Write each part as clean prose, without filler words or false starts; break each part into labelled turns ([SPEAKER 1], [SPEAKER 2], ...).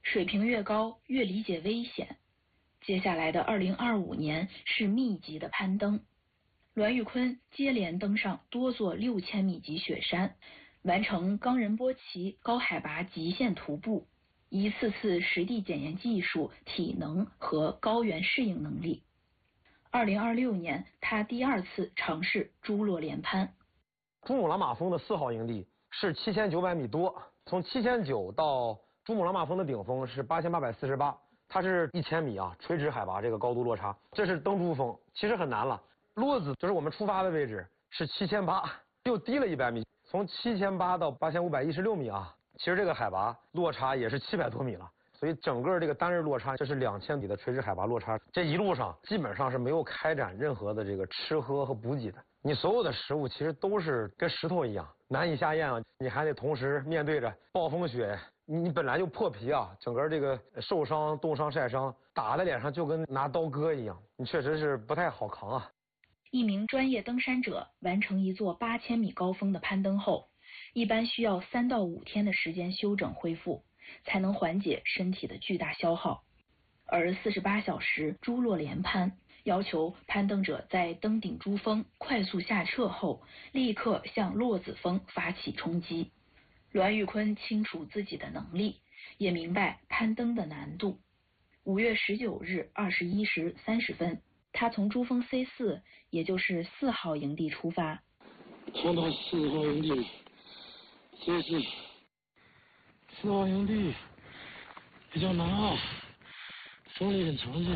[SPEAKER 1] 水平越高，越理解危险。接下来的2025年是密集的攀登，栾玉坤接连登上多座6000米级雪山，完成冈仁波齐高海拔极限徒步，一次次实地检验技术、体能和高原适应能力。2026年，他第2次尝试朱洛连攀。
[SPEAKER 2] 珠穆朗玛峰的4号营地是7900米多，从7900到珠穆朗玛峰的顶峰是8848，它是1000米啊，垂直海拔这个高度落差。这是登珠峰，其实很难了。落子就是我们出发的位置是7800，又低了100米，从7800到8516米啊，其实这个海拔落差也是700多米了。所以整个这个单日落差，这是2000米的垂直海拔落差。这一路上基本上是没有开展任何的这个吃喝和补给的，你所有的食物其实都是跟石头一样难以下咽啊，你还得同时面对着暴风雪，你本来就破皮啊，整个这个受伤、冻伤、晒伤打在脸上就跟拿刀割一样，你确实是不太好扛啊。
[SPEAKER 1] 一名专业登山者完成一座8000米高峰的攀登后，一般需要3到5天的时间休整恢复，才能缓解身体的巨大消耗。而48小时朱洛连攀要求攀登者在登顶珠峰快速下撤后，立刻向洛子峰发起冲击。栾玉坤清楚自己的能力，也明白攀登的难度。5月19日21时30分，他从珠峰 C4， 也就是4号营地出发。
[SPEAKER 3] 冲到4号营地 C4， 4号营地比较难啊，风力很强劲。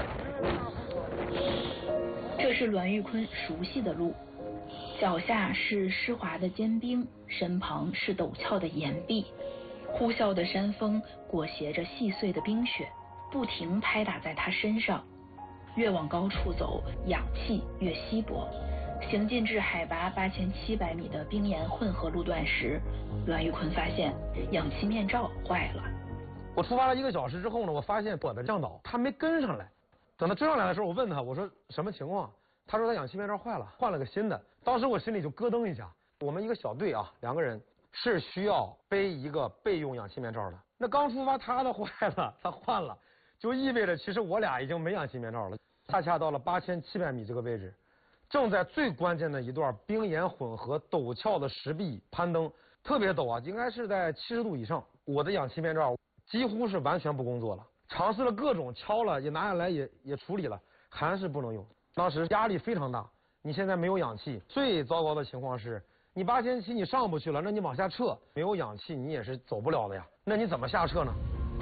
[SPEAKER 1] 这是栾玉坤熟悉的路，脚下是湿滑的坚冰，身旁是陡峭的岩壁，呼啸的山风裹挟着细碎的冰雪，不停拍打在他身上。越往高处走，氧气越稀薄。行进至海拔8700米的冰岩混合路段时，栾玉坤发现氧气面罩坏了。
[SPEAKER 2] 我出发了1个小时之后呢，我发现我的向导他没跟上来。等他追上来的时候，我问他，我说什么情况？他说他氧气面罩坏了，换了个新的。当时我心里就咯噔一下。我们一个小队啊，2个人是需要背一个备用氧气面罩的。那刚出发他的坏了，他换了，就意味着其实我俩已经没氧气面罩了。恰恰到了8700米这个位置，正在最关键的一段冰岩混合陡峭的石壁攀登，特别陡啊，应该是在70度以上。我的氧气面罩几乎是完全不工作了，尝试了各种敲了，也拿下来也处理了，还是不能用。当时压力非常大，你现在没有氧气，最糟糕的情况是你8700你上不去了，那你往下撤，没有氧气你也是走不了的呀，那你怎么下撤呢？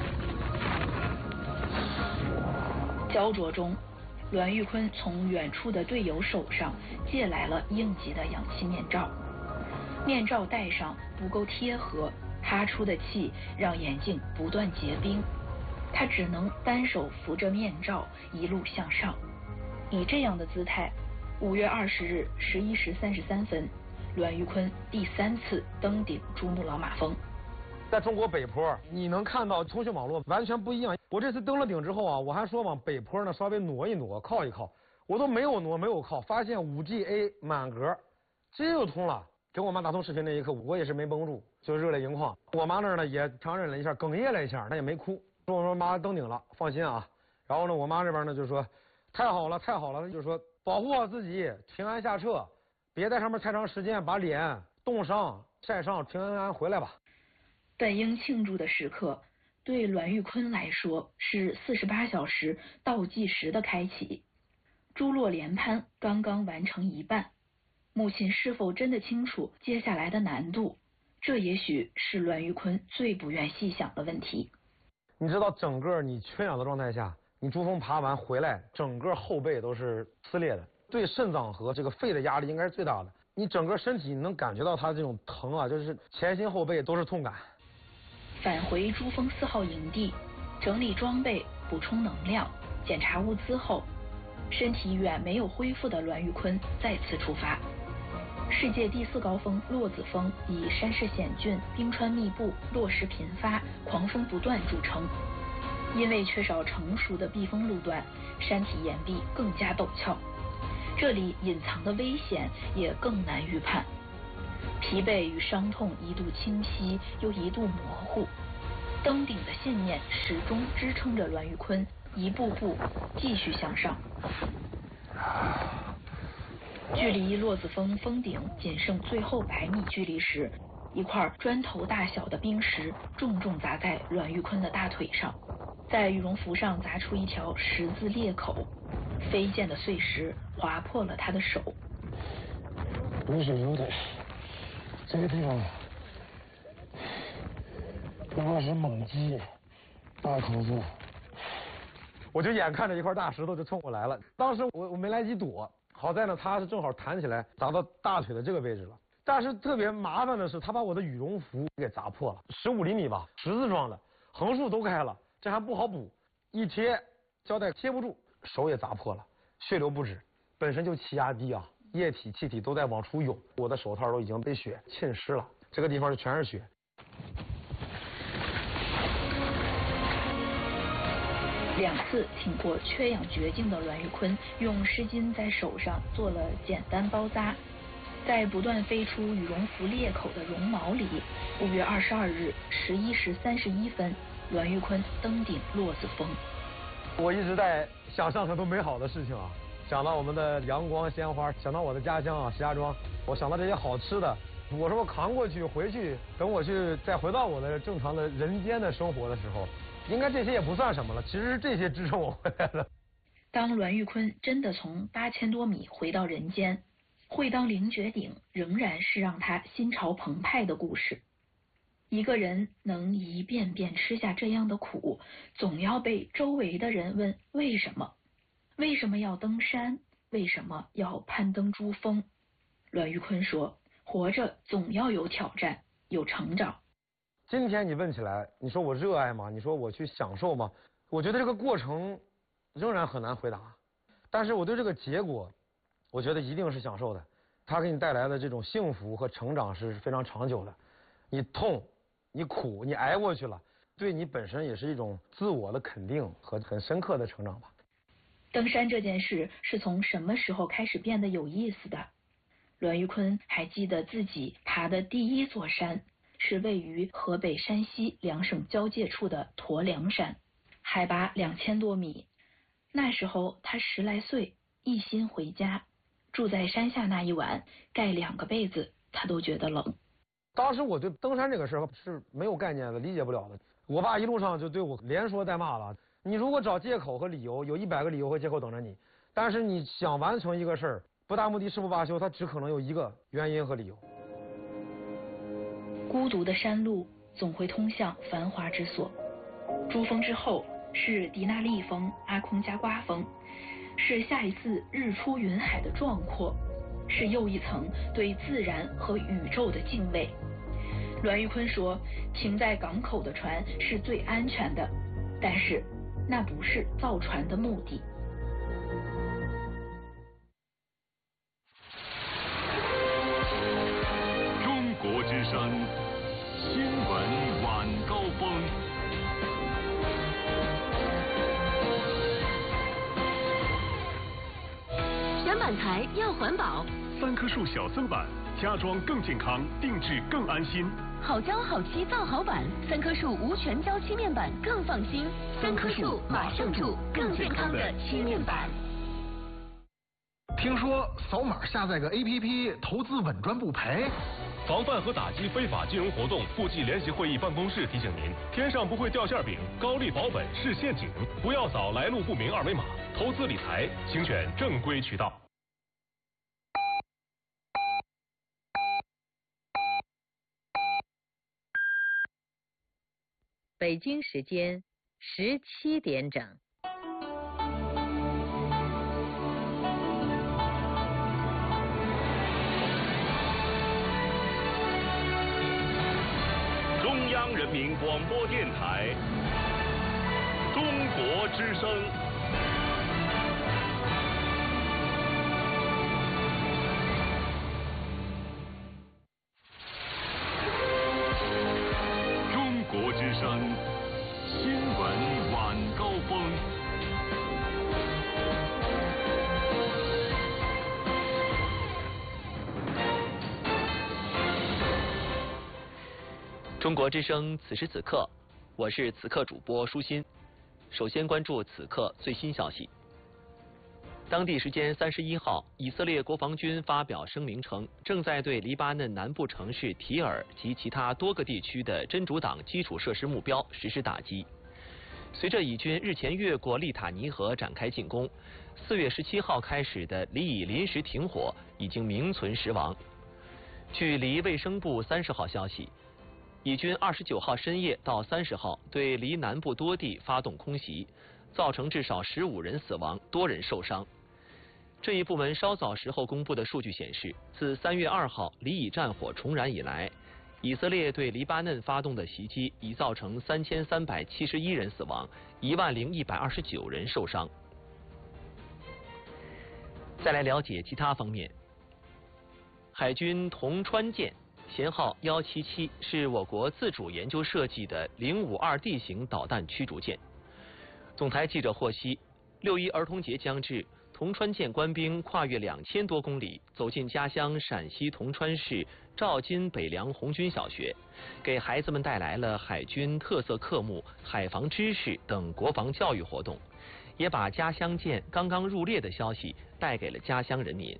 [SPEAKER 1] 焦灼中，栾玉坤从远处的队友手上借来了应急的氧气面罩，面罩戴上不够贴合，哈出的气让眼镜不断结冰，他只能单手扶着面罩一路向上。以这样的姿态，5月20日11时33分，栾玉坤第3次登顶珠穆朗玛峰。
[SPEAKER 2] 在中国北坡，你能看到通讯网络完全不一样。我这次登了顶之后啊，我还说往北坡呢稍微挪一挪，靠一靠，我都没有挪，没有靠，发现5G A 满格，直接就通了。给我妈打通视频那一刻，我也是没绷住，就热泪盈眶。我妈那儿呢也强忍了一下，哽咽了一下，她也没哭，说我说妈登顶了，放心啊。然后呢，我妈这边呢就说太好了，太好了，就说保护好自己，平安下撤，别在上面太长时间，把脸冻伤、晒伤，平安回来吧。
[SPEAKER 1] 本应庆祝的时刻，对栾玉坤来说是48小时倒计时的开启。朱洛连攀刚刚完成一半，母亲是否真的清楚接下来的难度？这也许是栾玉坤最不愿细想的问题。
[SPEAKER 2] 你知道，整个你缺氧的状态下，你珠峰爬完回来，整个后背都是撕裂的，对肾脏和这个肺的压力应该是最大的。你整个身体能感觉到它这种疼啊，就是前心后背都是痛感。
[SPEAKER 1] 返回珠峰4号营地，整理装备、补充能量、检查物资后，身体远没有恢复的栾玉坤再次出发。世界第4高峰洛子峰以山势险峻、冰川密布、落石频发、狂风不断著称。因为缺少成熟的避风路段，山体岩壁更加陡峭，这里隐藏的危险也更难预判。疲惫与伤痛一度清晰，又一度模糊。 登顶的信念始终支撑着栾玉坤一步步继续向上。距离落子峰峰顶仅剩最后100米距离时，一块砖头大小的冰石重重砸在栾玉坤的大腿上，在羽绒服上砸出一条十字裂口，飞溅的碎石划破了他的手。
[SPEAKER 3] 流水流的，这个地方不过是猛击，大口子。
[SPEAKER 2] 我就眼看着一块大石头就冲过来了，当时我没来及躲，好在呢他是正好弹起来砸到大腿的这个位置了。但是特别麻烦的是，他把我的羽绒服给砸破了，15厘米吧，十字状的，横竖都开了，这还不好补，一贴胶带贴不住，手也砸破了，血流不止，本身就气压低啊，液体气体都在往出涌，我的手套都已经被血浸湿了，这个地方就全是血。
[SPEAKER 1] 2次挺过缺氧绝境的栾玉坤，用湿巾在手上做了简单包扎，在不断飞出羽绒服裂口的绒毛里，5月22日11时31分，栾玉坤登顶落子峰。
[SPEAKER 2] 我一直在想象很多美好的事情啊，想到我们的阳光鲜花，想到我的家乡啊石家庄，我想到这些好吃的，我说我扛过去回去，等我去再回到我的正常的人间的生活的时候，应该这些也不算什么了，其实是这些支撑我回来的。
[SPEAKER 1] 当栾玉坤真的从8000多米回到人间，会当凌绝顶仍然是让他心潮澎湃的故事。一个人能一遍遍吃下这样的苦，总要被周围的人问为什么？为什么要登山？为什么要攀登珠峰？栾玉坤说，活着总要有挑战，有成长。
[SPEAKER 2] 今天你问起来，你说我热爱吗？你说我去享受吗？我觉得这个过程仍然很难回答，但是我对这个结果，我觉得一定是享受的。它给你带来的这种幸福和成长是非常长久的。你痛，你苦，你挨过去了，对你本身也是一种自我的肯定和很深刻的成长吧。
[SPEAKER 1] 登山这件事是从什么时候开始变得有意思的？栾玉坤还记得自己爬的第一座山是位于河北山西2省交界处的驼梁山，海拔2000多米。那时候他10来岁，一心回家，住在山下那一晚，盖2个被子，他都觉得冷。
[SPEAKER 2] 当时我对登山这个事儿是没有概念的，理解不了的。我爸一路上就对我连说带骂了。你如果找借口和理由，有100个理由和借口等着你。但是你想完成一个事儿，不达目的誓不罢休，它只可能有一个原因和理由。
[SPEAKER 1] 孤独的山路总会通向繁华之所。珠峰之后是迪纳利峰、阿空加瓜峰，是下一次日出云海的壮阔，是又一层对自然和宇宙的敬畏。栾玉坤说，停在港口的船是最安全的，但是那不是造船的目的。
[SPEAKER 4] 中国之声新闻晚高峰。
[SPEAKER 5] 选板材要环保
[SPEAKER 4] ，3棵树小森板，家装更健康，定制更安心。
[SPEAKER 5] 好胶好漆造好板，3棵树无全胶漆面板更放心。3棵树马上住更健康的漆面板。
[SPEAKER 6] 听说扫码下载个 APP， 投资稳赚不赔。
[SPEAKER 4] 防范和打击非法金融活动，部际联席会议办公室提醒您：天上不会掉馅饼，高利保本是陷阱，不要扫来路不明二维码。投资理财，请选正规渠道。
[SPEAKER 7] 北京时间17点整。
[SPEAKER 4] 中央人民广播电台，中国之声。中国之声新闻晚高峰。
[SPEAKER 8] 中国之声此时此刻我是此刻主播舒心。首先关注此刻最新消息。当地时间31号，以色列国防军发表声明称，正在对黎巴嫩南部城市提尔及其他多个地区的真主党基础设施目标实施打击。随着以军日前越过利塔尼河展开进攻，4月17号开始的黎以临时停火已经名存实亡。据黎卫生部30号消息，以军29号深夜到30号对黎南部多地发动空袭，造成至少15人死亡，多人受伤。这一部门稍早时候公布的数据显示，自3月2号黎以战火重燃以来，以色列对黎巴嫩发动的袭击已造成3371人死亡，10129人受伤。再来了解其他方面。海军铜川舰舷号177是我国自主研究设计的052D 型导弹驱逐舰。总台记者获悉，6·1儿童节将至，铜川舰官兵跨越2000多公里，走进家乡陕西铜川市赵金北梁红军小学，给孩子们带来了海军特色科目、海防知识等国防教育活动，也把家乡舰刚刚入列的消息带给了家乡人民。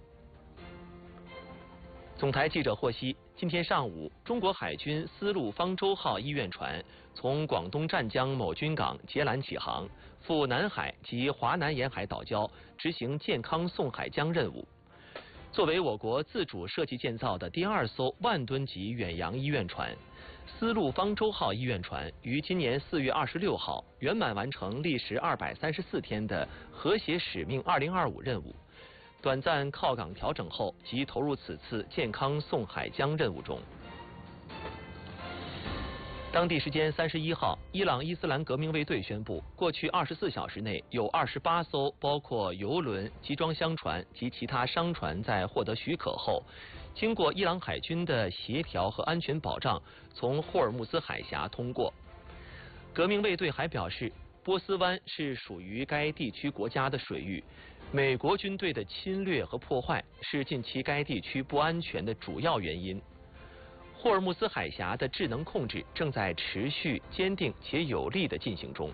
[SPEAKER 8] 总台记者获悉，今天上午，中国海军丝路方舟号医院船从广东湛江某军港截拦起航，赴南海及华南沿海岛礁执行健康送海疆任务。作为我国自主设计建造的第2艘万吨级远洋医院船，丝路方舟号医院船于今年4月26号圆满完成历时234天的和谐使命2025任务。短暂靠港调整后，即投入此次健康送海疆任务中。当地时间31号，伊朗伊斯兰革命卫队宣布，过去24小时内有28艘包括油轮、集装箱船及其他商船在获得许可后，经过伊朗海军的协调和安全保障，从霍尔木兹海峡通过。革命卫队还表示，波斯湾是属于该地区国家的水域，美国军队的侵略和破坏是近期该地区不安全的主要原因。霍尔木兹海峡的智能控制正在持续、坚定且有力地进行中。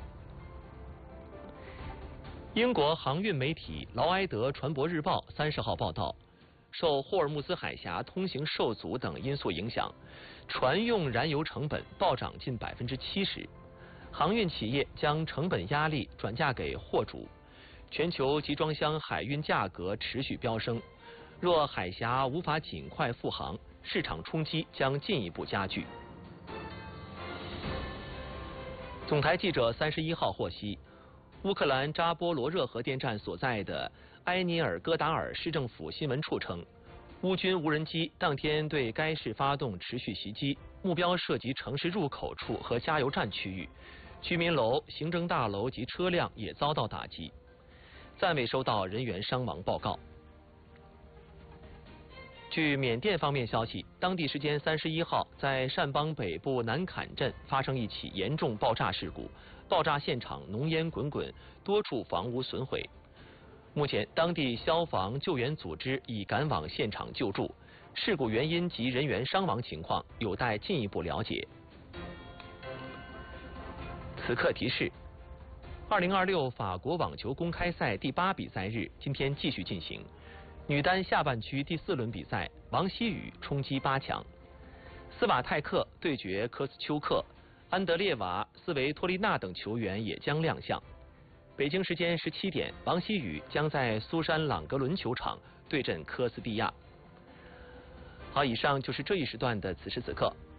[SPEAKER 8] 英国航运媒体劳埃德船舶日报30号报道，受霍尔木兹海峡通行受阻等因素影响，船用燃油成本暴涨近70%，航运企业将成本压力转嫁给货主。全球集装箱海运价格持续飙升，若海峡无法尽快复航，市场冲击将进一步加剧。总台记者31号获悉，乌克兰扎波罗热核电站所在的埃尼尔戈达尔市政府新闻处称，乌军无人机当天对该市发动持续袭击，目标涉及城市入口处和加油站区域，居民楼、行政大楼及车辆也遭到打击。暂未收到人员伤亡报告。据缅甸方面消息，当地时间31号，在善邦北部南坎镇发生一起严重爆炸事故，爆炸现场浓烟滚滚，多处房屋损毁。目前，当地消防救援组织已赶往现场救助，事故原因及人员伤亡情况有待进一步了解。此刻提示：2026法国网球公开赛第8比赛日今天继续进行，女单下半区第4轮比赛，王希雨冲击8强，斯瓦泰克对决科斯丘克，安德烈娃、斯维托利娜等球员也将亮相。北京时间17点，王希雨将在苏珊朗格伦球场对阵科斯蒂亚。好，以上就是这一时段的此时此刻。